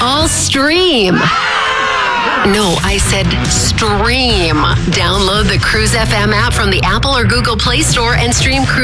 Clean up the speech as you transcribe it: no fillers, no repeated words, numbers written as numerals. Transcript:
all stream. No, I said stream. Download the Cruise FM app from the Apple or Google Play Store and stream Cruise